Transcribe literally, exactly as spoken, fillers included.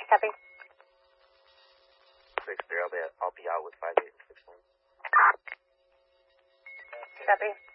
Copy. Six three, I'll be, I'll be out with five eight and six one. Copy.